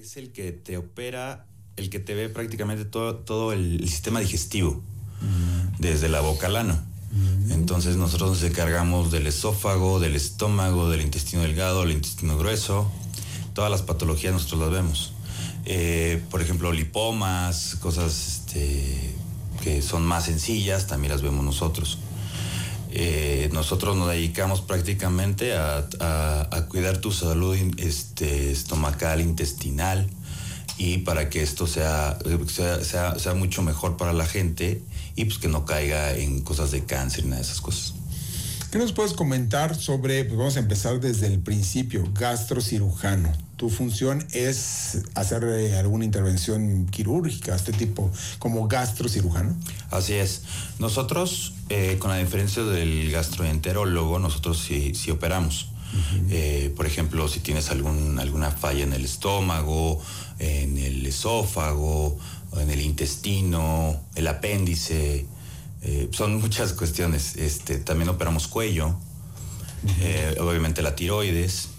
es el que te opera, el que te ve prácticamente todo el sistema digestivo, desde la boca al ano. Entonces nosotros nos encargamos del esófago, del estómago, del intestino delgado, del intestino grueso. Todas las patologías nosotros las vemos. Por ejemplo, lipomas, cosas que son más sencillas, también las vemos nosotros. Nosotros nos dedicamos prácticamente a cuidar tu salud estomacal, intestinal, y para que esto sea mucho mejor para la gente y pues que no caiga en cosas de cáncer y nada de esas cosas. ¿Qué nos puedes comentar sobre, pues vamos a empezar desde el principio, gastrocirujano? Tu función es hacer alguna intervención quirúrgica, este tipo, como gastrocirujano. Así es. Nosotros, con la diferencia del gastroenterólogo, nosotros sí operamos. Por ejemplo, si tienes alguna falla en el estómago, en el esófago, en el intestino, el apéndice, son muchas cuestiones. También operamos cuello, obviamente la tiroides,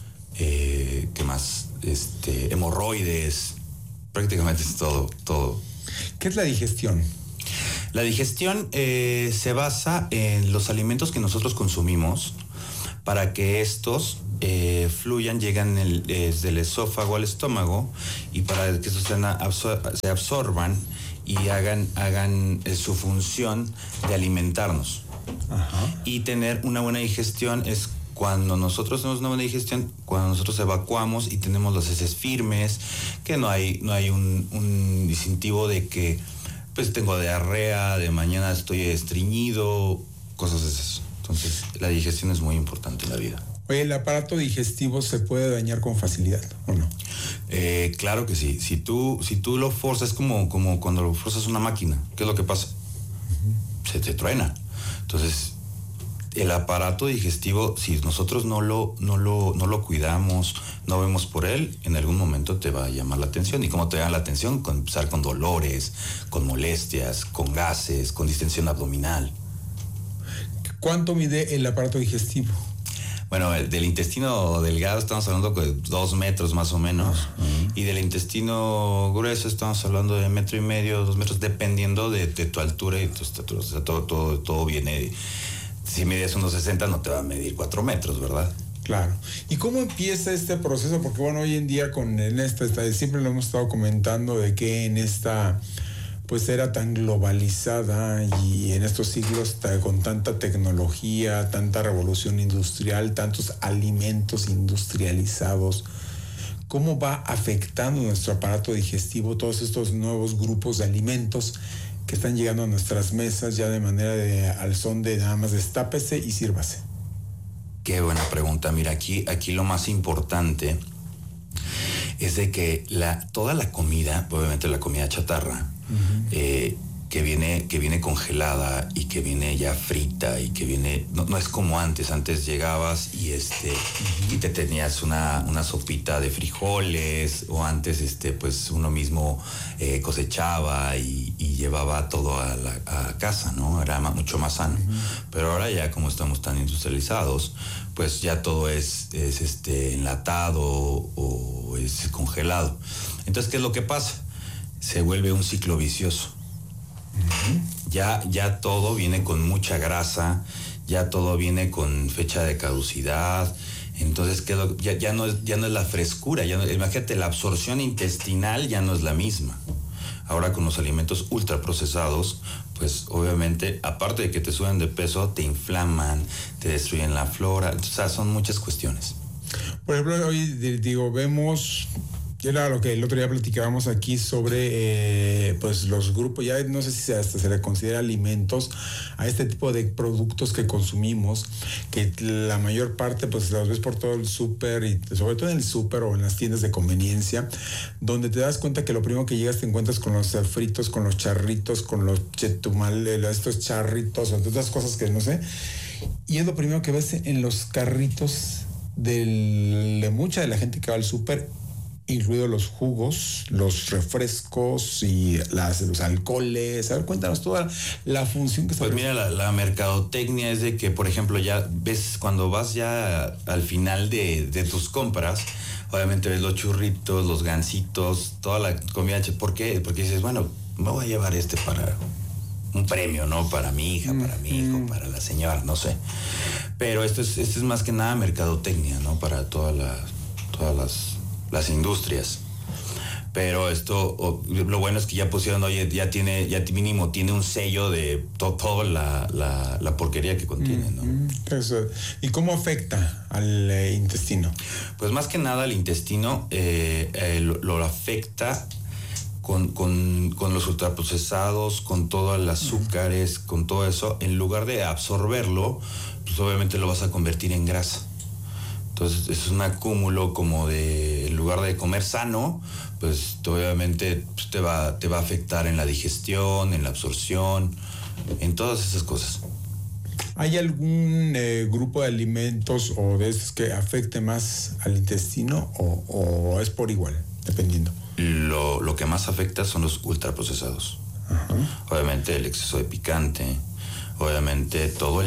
¿qué más? Hemorroides, prácticamente es todo. ¿Qué es la digestión? La digestión se basa en los alimentos que nosotros consumimos para que estos fluyan, llegan desde el esófago al estómago, y para que estos se absorban y hagan su función de alimentarnos. Ajá. Y tener una buena digestión es cuando nosotros tenemos una buena digestión, cuando nosotros evacuamos y tenemos las heces firmes, que no hay un distintivo de que pues tengo diarrea, de mañana estoy estreñido, cosas de esas. Entonces la digestión es muy importante en la vida. Oye, ¿el aparato digestivo se puede dañar con facilidad o no? Claro que sí. Si tú lo forzas, es como cuando lo forzas una máquina. ¿Qué es lo que pasa? Se te truena. Entonces, el aparato digestivo, si nosotros no lo cuidamos, no vemos por él, en algún momento te va a llamar la atención. ¿Y cómo te llama la atención? Con empezar con dolores, con molestias, con gases, con distensión abdominal. ¿Cuánto mide el aparato digestivo? Bueno, del intestino delgado estamos hablando de 2 metros más o menos. Y del intestino grueso estamos hablando de 1.5 metros, 2 metros, dependiendo de tu altura y tu estatura. O sea, todo viene. Si mides 1.60 no te va a medir 4 metros, ¿verdad? Claro. ¿Y cómo empieza este proceso? Porque bueno, hoy en día siempre lo hemos estado comentando de que en esta pues era tan globalizada, y en estos siglos con tanta tecnología, tanta revolución industrial, tantos alimentos industrializados, ¿cómo va afectando nuestro aparato digestivo todos estos nuevos grupos de alimentos que están llegando a nuestras mesas ya de manera al son de nada más destápese y sírvase? Qué buena pregunta. Mira, aquí lo más importante es de que toda la comida, obviamente la comida chatarra, que viene congelada y que viene ya frita y que viene, no es como antes llegabas y te tenías una sopita de frijoles, o antes pues uno mismo cosechaba y llevaba todo a casa, ¿no? Era mucho más sano. Pero ahora ya, como estamos tan industrializados, pues ya todo es enlatado o es congelado. Entonces, ¿qué es lo que pasa? Se vuelve un ciclo vicioso. Ya todo viene con mucha grasa, ya todo viene con fecha de caducidad. Entonces ya no es la frescura, imagínate, la absorción intestinal ya no es la misma. Ahora con los alimentos ultraprocesados, pues obviamente, aparte de que te suben de peso, te inflaman, te destruyen la flora. O sea, son muchas cuestiones. Por ejemplo, hoy vemos, era lo que el otro día platicábamos aquí sobre pues los grupos, ya no sé si hasta se le considera alimentos a este tipo de productos que consumimos, que la mayor parte pues los ves por todo el súper, y sobre todo en el súper o en las tiendas de conveniencia, donde te das cuenta que lo primero que llegas te encuentras con los fritos, con los charritos, con los chetumales, estos charritos, otras cosas que no sé, y es lo primero que ves en los carritos de mucha de la gente que va al súper, incluidos los jugos, los refrescos y los alcoholes. A ver, cuéntanos toda la función que está. Pues mira, la mercadotecnia es de que, por ejemplo, ya ves cuando vas ya al final de tus compras, obviamente ves los churritos, los gansitos, toda la comida. ¿Por qué? Porque dices, bueno, me voy a llevar para un premio, ¿no? Para mi hija, para mi hijo, para la señora, no sé. Pero esto es más que nada mercadotecnia, ¿no? Para todas las industrias. Pero esto, lo bueno es que ya pusieron, oye, ya mínimo tiene un sello de toda la porquería que contiene, ¿no? Eso. ¿Y cómo afecta al intestino? Pues más que nada al intestino lo afecta con los ultraprocesados, con todos los azúcares, con todo eso. En lugar de absorberlo, pues obviamente lo vas a convertir en grasa. Entonces es un acúmulo como en lugar de comer sano, pues obviamente te va a afectar en la digestión, en la absorción, en todas esas cosas. ¿Hay algún grupo de alimentos o de esos que afecte más al intestino o es por igual, dependiendo? Lo que más afecta son los ultraprocesados. Ajá. Obviamente el exceso de picante, obviamente todo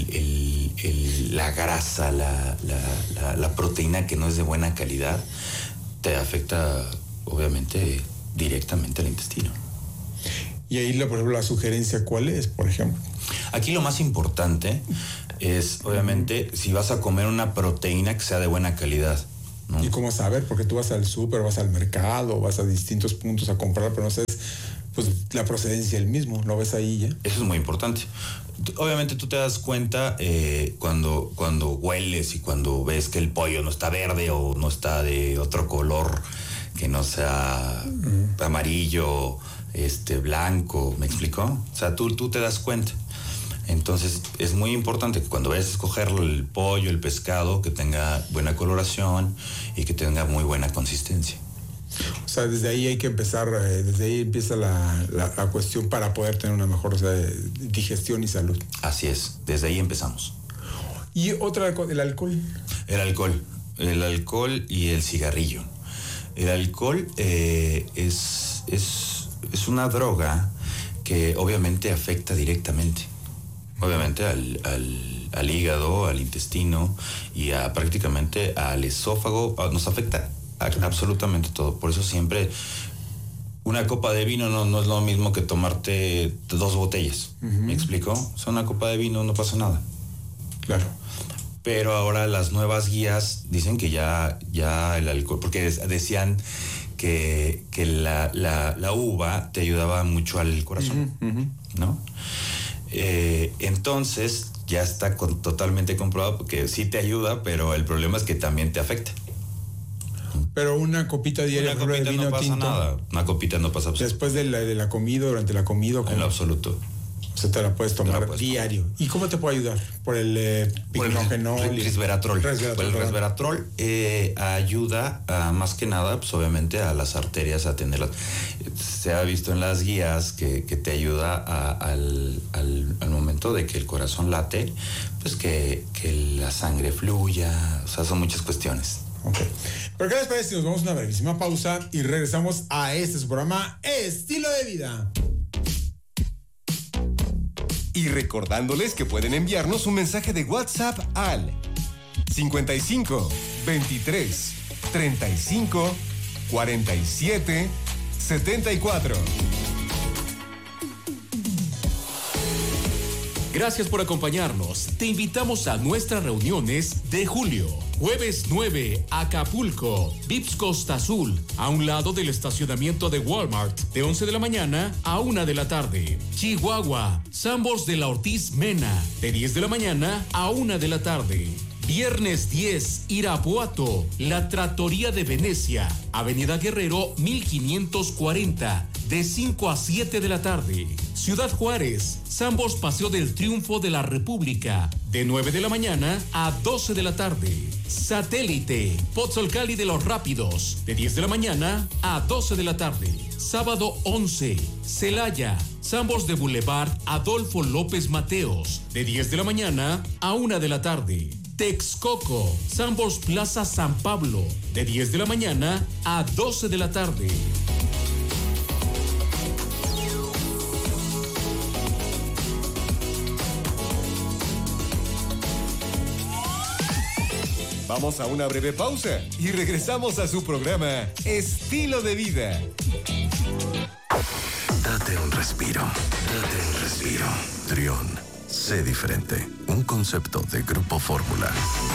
la grasa, la proteína que no es de buena calidad, te afecta obviamente directamente al intestino. Y ahí, por ejemplo, la sugerencia, ¿cuál es, por ejemplo? Aquí lo más importante es, obviamente, si vas a comer una proteína que sea de buena calidad, ¿no? ¿Y cómo saber? Porque tú vas al súper, vas al mercado, vas a distintos puntos a comprar, pero no sabes pues la procedencia del mismo, lo ves ahí ya. Eso es muy importante. Obviamente tú te das cuenta cuando hueles y cuando ves que el pollo no está verde o no está de otro color que no sea amarillo, blanco, ¿me explicó? O sea, tú te das cuenta. Entonces es muy importante que cuando vayas a escoger el pollo, el pescado, que tenga buena coloración y que tenga muy buena consistencia. O sea, desde ahí hay que empezar, desde ahí empieza la cuestión para poder tener una mejor digestión y salud. Así es, desde ahí empezamos. ¿Y otra, el alcohol? El alcohol y el cigarrillo. El alcohol es una droga que obviamente afecta directamente. Obviamente al hígado, al intestino y prácticamente al esófago. Nos afecta absolutamente todo. Por eso siempre una copa de vino no es lo mismo que tomarte 2 botellas. ¿Me explico? O sea, una copa de vino no pasa nada. Claro. Pero ahora las nuevas guías dicen que ya el alcohol, porque decían que la uva te ayudaba mucho al corazón, ¿no? Entonces ya está totalmente comprobado porque sí te ayuda, pero el problema es que también te afecta. Pero una copita diaria de vino no pasa tinto, nada. Una copita no pasa absolutamente. Después de la comida, durante la comida. En lo absoluto. O sea, te la puedes tomar diario. ¿Y cómo te puede ayudar? Por el picnogenol. El resveratrol. El resveratrol ayuda más que nada, pues obviamente a las arterias a tenerlas. Se ha visto en las guías que te ayuda al momento de que el corazón late, pues que la sangre fluya. O sea, son muchas cuestiones. Ok. Pero ¿qué les parece si nos vamos a una brevísima pausa y regresamos a su programa Estilo de Vida? Y recordándoles que pueden enviarnos un mensaje de WhatsApp al 55 23 35 47 74. Gracias por acompañarnos. Te invitamos a nuestras reuniones de julio. Jueves 9, Acapulco, Vips Costa Azul, a un lado del estacionamiento de Walmart, de 11 de la mañana a 1 de la tarde. Chihuahua, Sambors de la Ortiz Mena, de 10 de la mañana a 1 de la tarde. Viernes 10, Irapuato, La Trattoria de Venecia, Avenida Guerrero 1540, de 5 a 7 de la tarde. Ciudad Juárez, Sambors Paseo del Triunfo de la República, de 9 de la mañana a 12 de la tarde. Satélite, Pozzolcali de los Rápidos, de 10 de la mañana a 12 de la tarde. Sábado 11, Celaya, Sambors de Boulevard Adolfo López Mateos, de 10 de la mañana a 1 de la tarde. Texcoco, Sambors Plaza San Pablo, de 10 de la mañana a 12 de la tarde. Vamos a una breve pausa y regresamos a su programa Estilo de Vida. Date un respiro. Trión, sé diferente. Un concepto de Grupo Fórmula.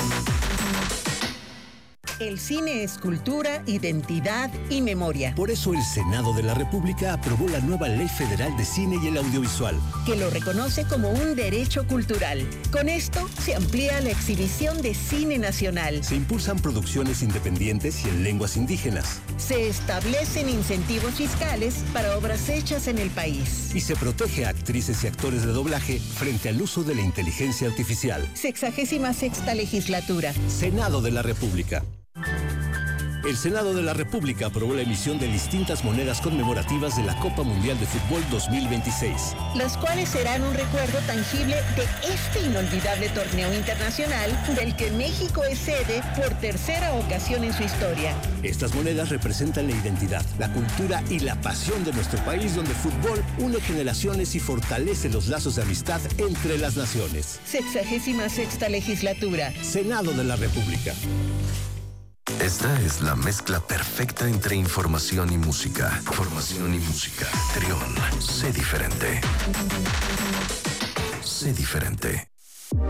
El cine es cultura, identidad y memoria. Por eso el Senado de la República aprobó la nueva Ley Federal de Cine y el Audiovisual, que lo reconoce como un derecho cultural. Con esto se amplía la exhibición de cine nacional. Se impulsan producciones independientes y en lenguas indígenas. Se establecen incentivos fiscales para obras hechas en el país. Y se protege a actrices y actores de doblaje frente al uso de la inteligencia artificial. 66ª legislatura. Senado de la República. El Senado de la República aprobó la emisión de distintas monedas conmemorativas de la Copa Mundial de Fútbol 2026. Las cuales serán un recuerdo tangible de este inolvidable torneo internacional del que México es sede por tercera ocasión en su historia. Estas monedas representan la identidad, la cultura y la pasión de nuestro país, donde el fútbol une generaciones y fortalece los lazos de amistad entre las naciones. 66ª legislatura. Senado de la República. Esta es la mezcla perfecta entre información y música. Trión, sé diferente. Sé diferente.